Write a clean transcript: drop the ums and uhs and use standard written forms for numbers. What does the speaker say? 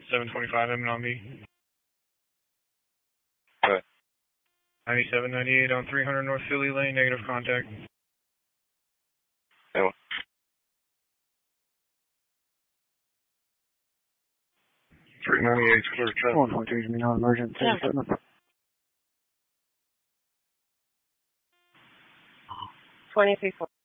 725 M and on B. Okay. 9798 on 300 North Philly Lane, negative contact. Anyway. 398 clear traffic. 1.3 is me non-emergent. Yeah. 23-4.